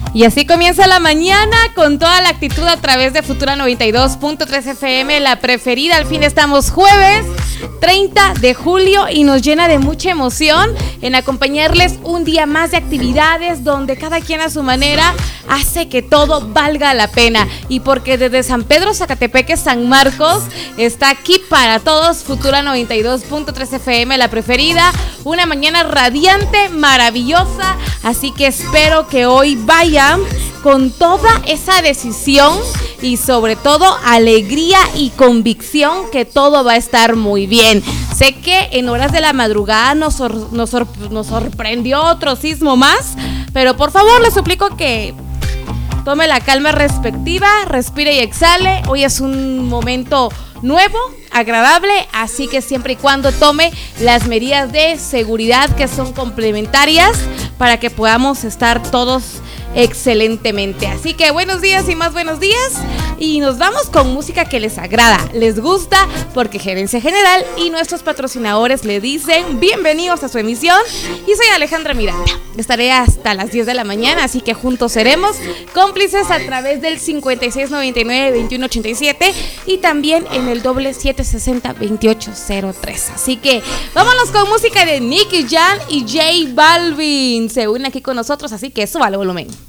Y así comienza la mañana con toda la actitud a través de Futura 92.3 FM, la preferida. Al fin estamos jueves 30 de julio y nos llena de mucha emoción en acompañarles un día más de actividades donde cada quien a su manera hace que todo valga la pena. Y porque desde San Pedro, Zacatepeque, San Marcos está aquí para todos Futura 92.3 FM, la preferida. Una mañana radiante, maravillosa, así que espero que hoy vayan con toda esa decisión y sobre todo alegría y convicción que todo va a estar muy bien. Sé que en horas de la madrugada nos sorprendió otro sismo más, pero por favor les suplico que tome la calma respectiva, respire y exhale. Hoy es un momento nuevo, agradable, así que siempre y cuando tome las medidas de seguridad que son complementarias para que podamos estar todos excelentemente. Así que buenos días y más buenos días, y nos vamos con música que les agrada, les gusta, porque Gerencia General y nuestros patrocinadores le dicen bienvenidos a su emisión. Y soy Alejandra Miranda, estaré hasta las 10 de la mañana, así que juntos seremos cómplices a través del 5699-2187 y también en el doble 760-2803. Así que vámonos con música de Nicky Jam y J Balvin. Se unen aquí con nosotros, así que suba el volumen.